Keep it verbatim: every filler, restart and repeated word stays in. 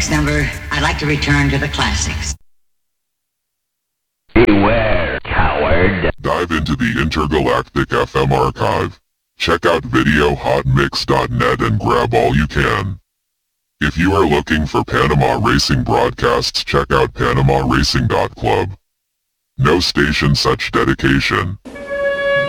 next number, I'd like to return to the classics. Beware, coward. Dive into the Intergalactic F M archive. Check out video hot mix dot net and grab all you can. If you are looking for Panama Racing broadcasts, check out panama racing dot club. No station such dedication.